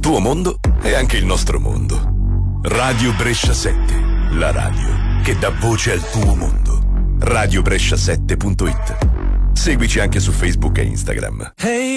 tuo mondo è anche il nostro mondo. Radio Brescia 7, la radio che dà voce al tuo mondo. RadioBrescia7.it. Seguici anche su Facebook e Instagram. Hey.